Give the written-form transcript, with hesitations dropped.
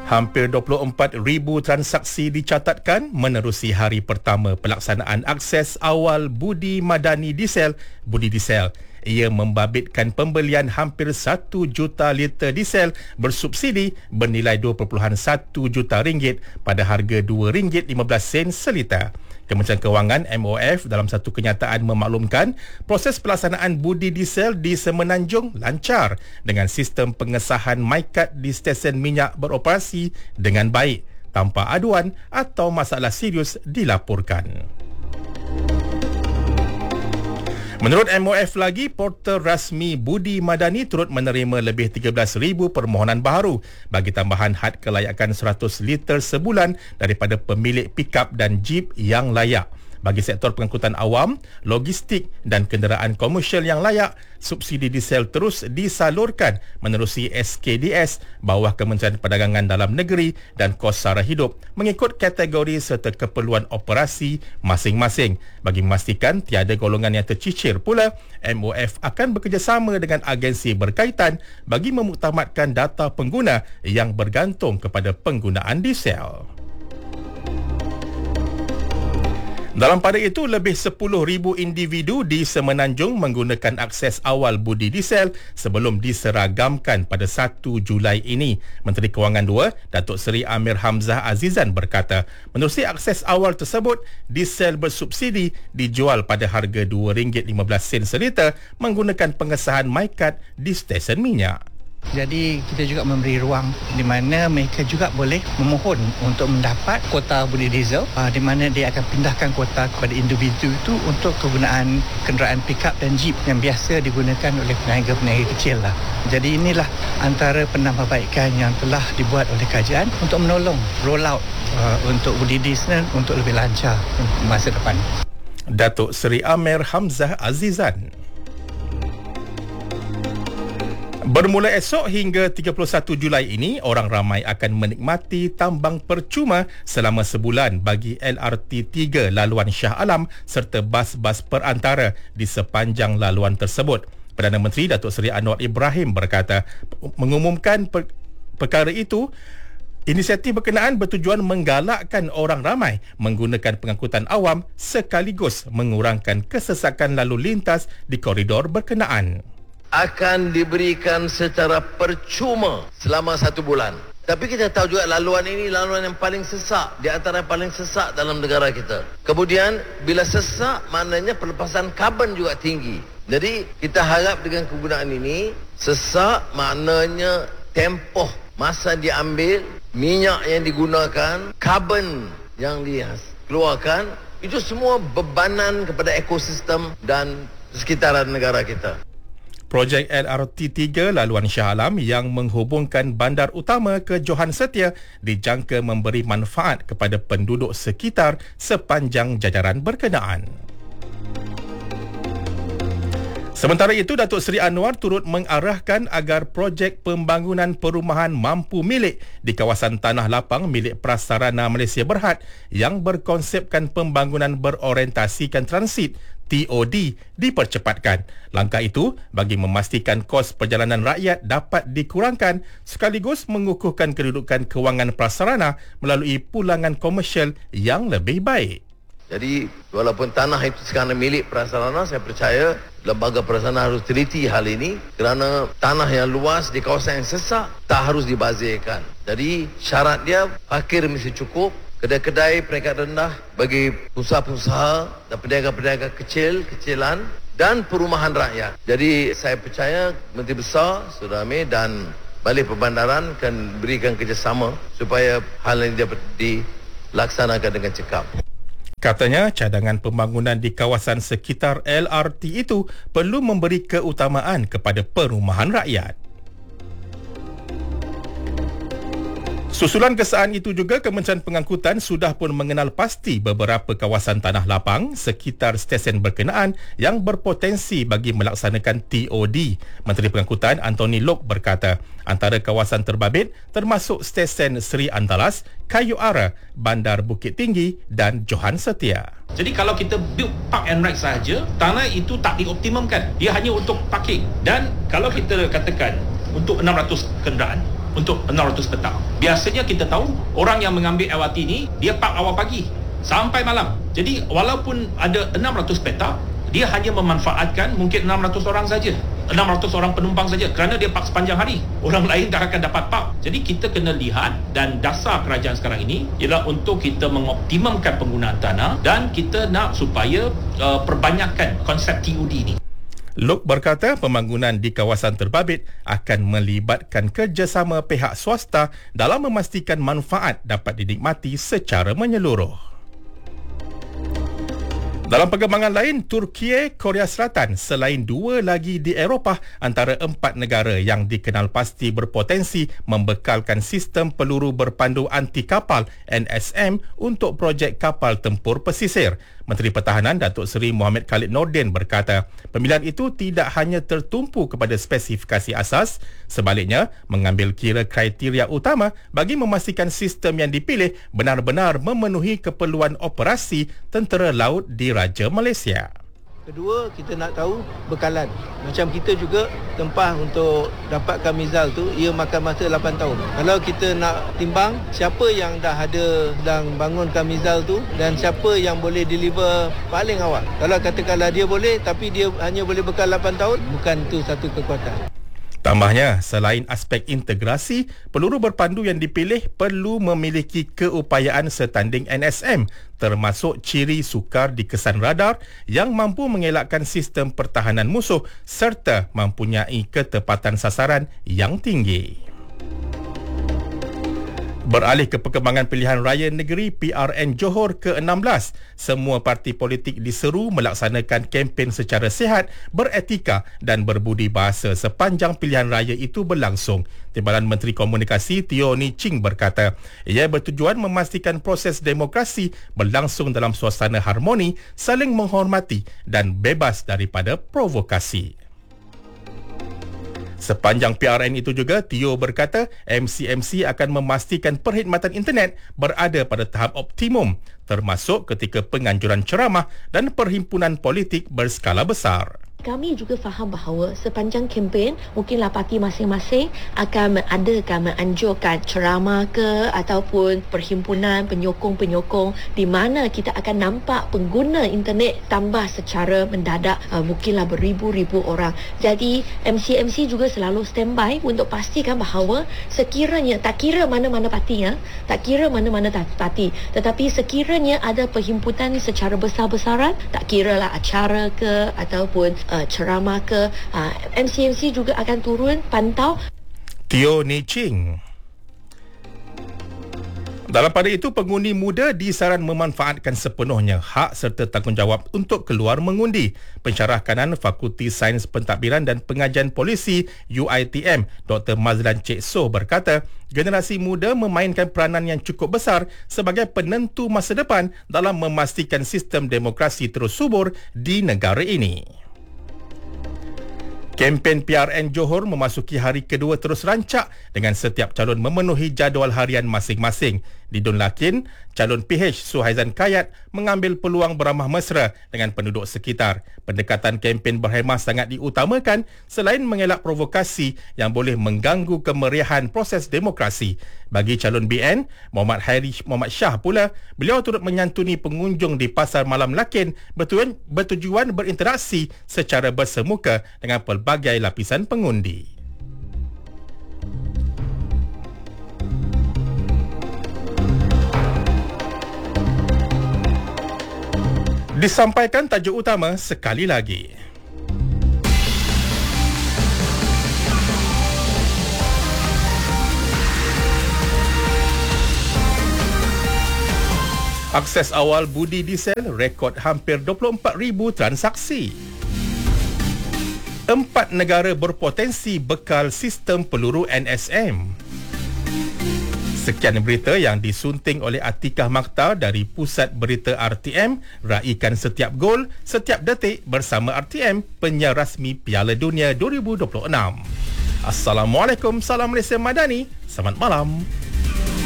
Hampir 24,000 transaksi dicatatkan menerusi hari pertama pelaksanaan akses awal Budi Madani Diesel, Budi Diesel. Ia membabitkan pembelian hampir 1 juta liter diesel bersubsidi bernilai 2.1 juta ringgit pada harga RM2.15 seliter. Kementerian Kewangan MOF dalam satu kenyataan memaklumkan proses pelaksanaan budi diesel di Semenanjung lancar dengan sistem pengesahan MyCard di stesen minyak beroperasi dengan baik tanpa aduan atau masalah serius dilaporkan. Menurut MOF lagi, portal rasmi Budi Madani turut menerima lebih 13,000 permohonan baharu bagi tambahan had kelayakan 100 liter sebulan daripada pemilik pikap dan jeep yang layak. Bagi sektor pengangkutan awam, logistik dan kenderaan komersial yang layak, subsidi diesel terus disalurkan menerusi SKDS bawah Kementerian Perdagangan Dalam Negeri dan kos sara hidup mengikut kategori serta keperluan operasi masing-masing. Bagi memastikan tiada golongan yang tercicir pula, MOF akan bekerjasama dengan agensi berkaitan bagi memuktamadkan data pengguna yang bergantung kepada penggunaan diesel. Dalam pada itu, lebih 10,000 individu di Semenanjung menggunakan akses awal budi diesel sebelum diseragamkan pada 1 Julai ini. Menteri Kewangan 2, Datuk Seri Amir Hamzah Azizan berkata, menerusi akses awal tersebut, diesel bersubsidi dijual pada harga RM2.15 seliter menggunakan pengesahan MyCard di stesen minyak. Jadi kita juga memberi ruang di mana mereka juga boleh memohon untuk mendapat kuota budi diesel di mana dia akan pindahkan kuota kepada individu itu untuk kegunaan kenderaan pickup dan jeep yang biasa digunakan oleh peniaga-peniaga kecil lah. Jadi inilah antara penambahbaikan yang telah dibuat oleh kerajaan untuk menolong roll out untuk budi diesel untuk lebih lancar masa depan. Datuk Seri Amir Hamzah Azizan. Bermula esok hingga 31 Julai ini, orang ramai akan menikmati tambang percuma selama sebulan bagi LRT 3 laluan Shah Alam serta bas-bas perantara di sepanjang laluan tersebut. Perdana Menteri Datuk Seri Anwar Ibrahim berkata, mengumumkan perkara itu, inisiatif berkenaan bertujuan menggalakkan orang ramai menggunakan pengangkutan awam sekaligus mengurangkan kesesakan lalu lintas di koridor berkenaan. Akan diberikan secara percuma selama 1 bulan. Tapi kita tahu juga laluan ini laluan yang paling sesak, di antara yang paling sesak dalam negara kita. Kemudian bila sesak maknanya pelepasan karbon juga tinggi. Jadi kita harap dengan kegunaan ini, sesak maknanya tempoh masa diambil, minyak yang digunakan, karbon yang dikeluarkan, itu semua bebanan kepada ekosistem dan sekitaran negara kita. Projek LRT 3 laluan Shah Alam yang menghubungkan bandar utama ke Johan Setia dijangka memberi manfaat kepada penduduk sekitar sepanjang jajaran berkenaan. Sementara itu, Datuk Seri Anwar turut mengarahkan agar projek pembangunan perumahan mampu milik di kawasan tanah lapang milik Prasarana Malaysia Berhad yang berkonsepkan pembangunan berorientasikan transit TOD dipercepatkan. Langkah itu bagi memastikan kos perjalanan rakyat dapat dikurangkan sekaligus mengukuhkan kedudukan kewangan prasarana melalui pulangan komersial yang lebih baik. Jadi walaupun tanah itu sekarang milik prasarana, saya percaya lembaga prasarana harus teliti hal ini kerana tanah yang luas di kawasan yang sesak tak harus dibazirkan. Jadi syarat dia parkir mesti cukup, kedai-kedai peringkat rendah bagi usaha-usaha dan peniaga-peniaga kecilan dan perumahan rakyat. Jadi saya percaya Menteri Besar Saudara Amir dan Balik Perbandaran akan berikan kerjasama supaya hal ini dapat dilaksanakan dengan cekap. Katanya, cadangan pembangunan di kawasan sekitar LRT itu perlu memberi keutamaan kepada perumahan rakyat. Susulan kesaan itu juga, Kementerian Pengangkutan sudah pun mengenal pasti beberapa kawasan tanah lapang sekitar stesen berkenaan yang berpotensi bagi melaksanakan TOD. Menteri Pengangkutan Anthony Loke berkata, antara kawasan terbabit termasuk stesen Seri Antalas, Kayu Ara, Bandar Bukit Tinggi dan Johan Setia. Jadi kalau kita build park and ride sahaja, tanah itu tak dioptimumkan. Dia hanya untuk parking. Dan kalau kita katakan untuk 600 kenderaan, untuk 600 petak. Biasanya kita tahu orang yang mengambil LRT ni dia park awal pagi sampai malam. Jadi walaupun ada 600 petak, dia hanya memanfaatkan mungkin 600 orang saja. 600 orang penumpang saja kerana dia park sepanjang hari. Orang lain tak akan dapat park. Jadi kita kena lihat, dan dasar kerajaan sekarang ini ialah untuk kita mengoptimumkan penggunaan tanah, dan kita nak supaya perbanyakkan konsep TUD ini. Lok berkata pembangunan di kawasan terbabit akan melibatkan kerjasama pihak swasta dalam memastikan manfaat dapat dinikmati secara menyeluruh. Dalam perkembangan lain, Turki, Korea Selatan selain 2 lagi di Eropah antara 4 negara yang dikenal pasti berpotensi membekalkan sistem peluru berpandu anti kapal NSM untuk projek kapal tempur pesisir. Menteri Pertahanan Datuk Seri Mohamed Khalid Nordin berkata, pemilihan itu tidak hanya tertumpu kepada spesifikasi asas, sebaliknya mengambil kira kriteria utama bagi memastikan sistem yang dipilih benar-benar memenuhi keperluan operasi tentera laut di Raja Malaysia. Kedua, kita nak tahu bekalan. Macam kita juga tempah untuk dapatkan mizal tu, ia makan masa 8 tahun. Kalau kita nak timbang siapa yang dah ada sedang bangunkan mizal tu dan siapa yang boleh deliver paling awal. Kalau katakanlah dia boleh tapi dia hanya boleh bekal 8 tahun, bukan tu satu kekuatan. Tambahnya, selain aspek integrasi, peluru berpandu yang dipilih perlu memiliki keupayaan setanding NSM, termasuk ciri sukar di kesan radar yang mampu mengelakkan sistem pertahanan musuh serta mempunyai ketepatan sasaran yang tinggi. Beralih ke perkembangan pilihan raya negeri PRN Johor ke-16, semua parti politik diseru melaksanakan kempen secara sihat, beretika dan berbudi bahasa sepanjang pilihan raya itu berlangsung. Timbalan Menteri Komunikasi Teo Ni Ching berkata, ia bertujuan memastikan proses demokrasi berlangsung dalam suasana harmoni, saling menghormati dan bebas daripada provokasi. Sepanjang PRN itu juga, Teo berkata MCMC akan memastikan perkhidmatan internet berada pada tahap optimum, termasuk ketika penganjuran ceramah dan perhimpunan politik berskala besar. Kami juga faham bahawa sepanjang kempen mungkinlah parti masing-masing akan menganjurkan ceramah ke ataupun perhimpunan penyokong-penyokong di mana kita akan nampak pengguna internet tambah secara mendadak, mungkinlah beribu-ribu orang. Jadi MCMC juga selalu standby untuk pastikan bahawa sekiranya, tak kira mana-mana parti, tetapi sekiranya ada perhimpunan secara besar-besaran, tak kiralah acara ke ataupun ceramah ke, MCMC juga akan turun pantau. Teo Ni Ching. Dalam pada itu, pengundi muda disaran memanfaatkan sepenuhnya hak serta tanggungjawab untuk keluar mengundi. Pensyarah kanan Fakulti Sains Pentadbiran dan Pengajian Polisi UiTM, Dr. Mazlan Cik So berkata, generasi muda memainkan peranan yang cukup besar sebagai penentu masa depan dalam memastikan sistem demokrasi terus subur di negara ini. Kempen PRN Johor memasuki hari kedua terus rancak dengan setiap calon memenuhi jadual harian masing-masing. Di Dun Lakin, calon PH Suhaizan Kayat mengambil peluang beramah mesra dengan penduduk sekitar. Pendekatan kempen berhemah sangat diutamakan selain mengelak provokasi yang boleh mengganggu kemeriahan proses demokrasi. Bagi calon BN, Muhammad Shah pula, beliau turut menyantuni pengunjung di Pasar Malam Lakin bertujuan berinteraksi secara bersemuka dengan pelbagai lapisan pengundi. Disampaikan tajuk utama sekali lagi. Akses awal budi diesel rekod hampir 24,000 transaksi. 4 negara berpotensi bekal sistem peluru NSM. Sekian berita yang disunting oleh Atikah Makhtar dari Pusat Berita RTM. Raikan setiap gol, setiap detik bersama RTM, penyiar rasmi Piala Dunia 2026. Assalamualaikum, salam Malaysia Madani. Selamat malam.